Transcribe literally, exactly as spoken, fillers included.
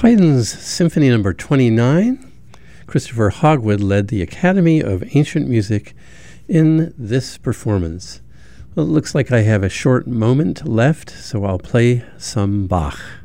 Haydn's Symphony Number twenty-nine. Christopher Hogwood led the Academy of Ancient Music in this performance. Well, it looks like I have a short moment left, so I'll play some Bach.